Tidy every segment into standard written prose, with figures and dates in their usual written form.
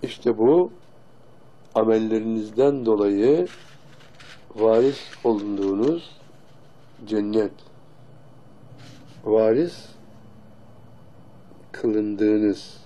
İşte bu amellerinizden dolayı varis olunduğunuz cennet. Varis kılındığınız.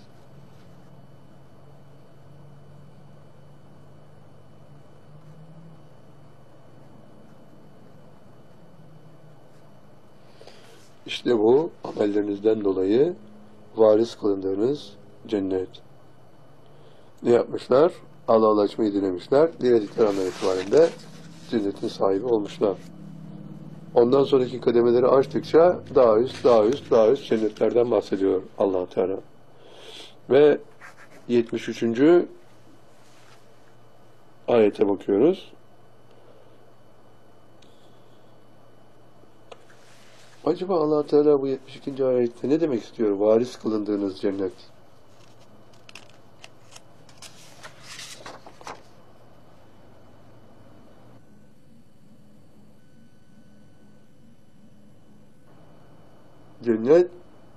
İşte bu amellerinizden dolayı varis kılındığınız cennet. Ne yapmışlar? Allah'a ulaşmayı dilemişler. Diledikleri andan itibaren de cennetin sahibi olmuşlar. Ondan sonraki kademeleri açtıkça daha üst, daha üst, daha üst cennetlerden bahsediyor Allah Teala. Ve 73. ayete bakıyoruz. Acaba Allah Teala bu 72. ayette ne demek istiyor? Varis kılındığınız cennet. Cennet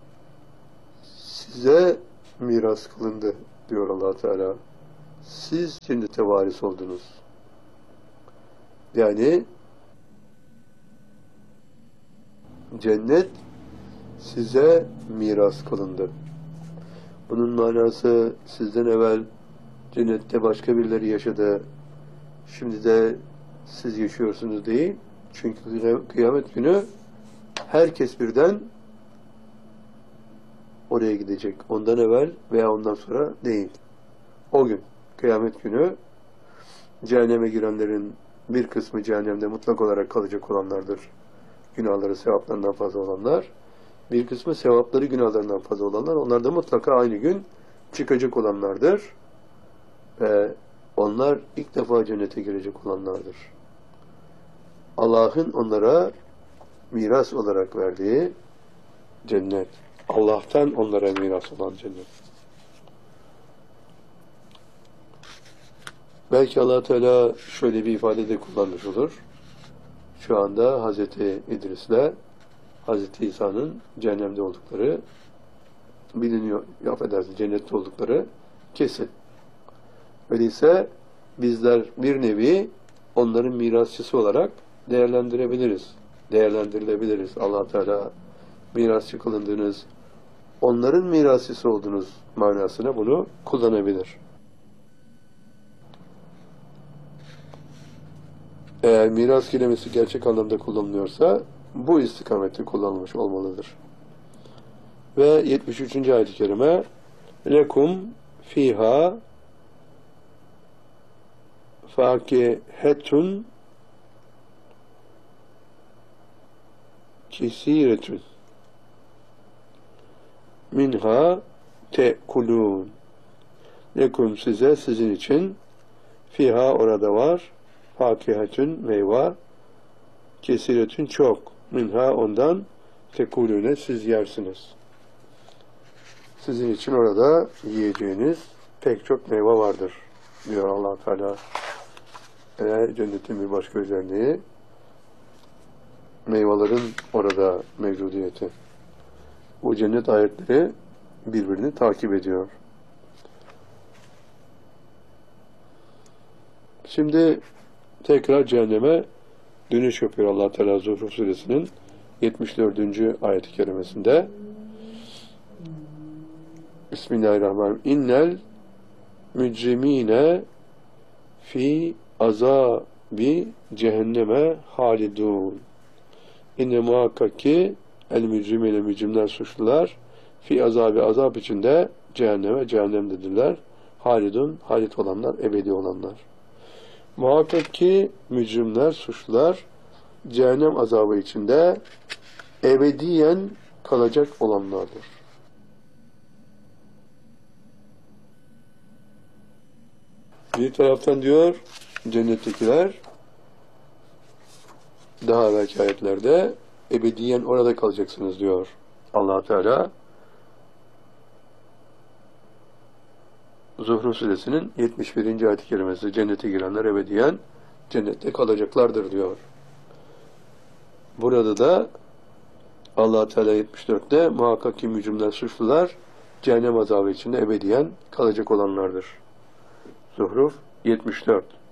size miras kılındı diyor Allah Teala. Siz cennete varis oldunuz. Yani cennet size miras kılındı. Bunun manası sizden evvel cennette başka birileri yaşadı. Şimdi de siz yaşıyorsunuz değil. Çünkü kıyamet günü herkes birden oraya gidecek. Ondan evvel veya ondan sonra değil. O gün, kıyamet günü cehenneme girenlerin bir kısmı cehennemde mutlak olarak kalacak olanlardır. Günahları sevaplarından fazla olanlar. Bir kısmı sevapları günahlarından fazla olanlar. Onlar da mutlaka aynı gün çıkacak olanlardır. Ve onlar ilk defa cennete girecek olanlardır. Allah'ın onlara miras olarak verdiği cennet. Allah'tan onlara miras olan cennet. Belki Allah Teala şöyle bir ifade de kullanmış olur. Şu anda Hz. İdris'le Hz. İsa'nın cehennemde oldukları biliniyor, affedersin, cennette oldukları kesin. Öyleyse bizler bir nevi onların mirasçısı olarak değerlendirilebiliriz. Allah Teala mirasçı kılındığınız, onların mirasçısı olduğunuz manasına bunu kullanabilir. Eğer miras kelimesi gerçek anlamda kullanılıyorsa bu istikamette kullanılmış olmalıdır. Ve 73. ayet-i kerime lekum fiha fakihetun kesiretun minha tekulun. Lekum size, sizin için, fiha orada var, fakihetun meyve, kesiretun çok, minha ondan, tekulune siz yersiniz. Sizin için orada yiyeceğiniz pek çok meyve vardır diyor Allah Teala. Cennetin bir başka özelliği meyvelerin orada mevcudiyeti. Bu cennet ayetleri birbirini takip ediyor. Şimdi tekrar cehenneme dönüş yapıyor Allah Teala Zuhruf suresinin 74. ayet-i kerimesinde. Bismillahirrahmanirrahim. İnnel mücrimine fi azabi cehenneme halidun. İnne muhakkak ki el mücrimine, mücrimler, suçlular fi azab içinde cehennemdedirler. Halidun, halit olanlar, ebedi olanlar. Muhakkak ki mücrimler, suçlular cehennem azabı içinde ebediyen kalacak olanlardır. Bir taraftan diyor cennettekiler daha evvelki ayetlerde ebediyen orada kalacaksınız diyor Allah Teala. Zuhruf suresinin 71. ayet-i kerimesi, cennete girenler ebediyen cennette kalacaklardır diyor. Burada da Allah Teala 74'te muhakkak ki mücrimler, suçlular cehennem azabı içinde ebediyen kalacak olanlardır Zuhruf 74.